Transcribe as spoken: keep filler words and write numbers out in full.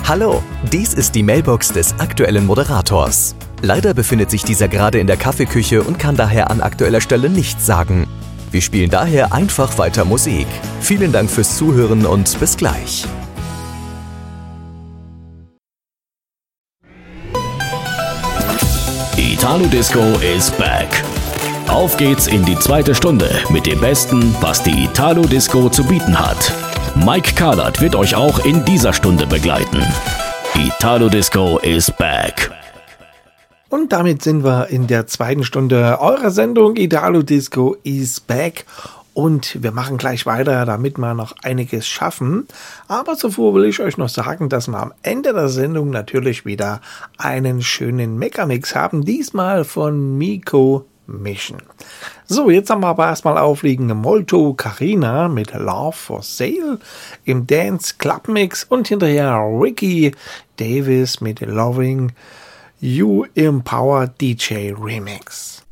Hallo, dies ist die Mailbox des aktuellen Moderators. Leider befindet sich dieser gerade in der Kaffeeküche und kann daher an aktueller Stelle nichts sagen. Wir spielen daher einfach weiter Musik. Vielen Dank fürs Zuhören und bis gleich. Italo Disco is back. Auf geht's in die zweite Stunde mit dem Besten, was die Italo Disco zu bieten hat. Mike Carlert wird euch auch in dieser Stunde begleiten. Italo Disco is back. Und damit sind wir in der zweiten Stunde eurer Sendung Italo Disco is back. Und wir machen gleich weiter, damit wir noch einiges schaffen. Aber zuvor will ich euch noch sagen, dass wir am Ende der Sendung natürlich wieder einen schönen Megamix haben. Diesmal von Miko Mission. So, jetzt haben wir aber erstmal aufliegende Molto Carina mit Love for Sale im Dance Club Mix und hinterher Ricky Davis mit Loving You im Power D J Remix.